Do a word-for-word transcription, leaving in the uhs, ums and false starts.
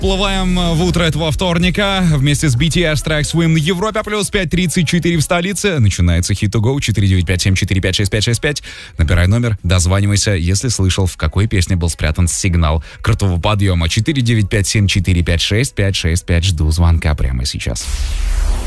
Плываем в утро этого вторника вместе с би ти эс Track Swim на Европе плюс пять тридцать четыре в столице. Начинается Hit to Go четыре девять пять семь четыре пять шесть пять шесть пять. Набирай номер, дозванивайся, если слышал, в какой песне был спрятан сигнал крутого подъема. четыре девять пять семь четыре пять шесть пять шесть пять. Жду звонка прямо сейчас.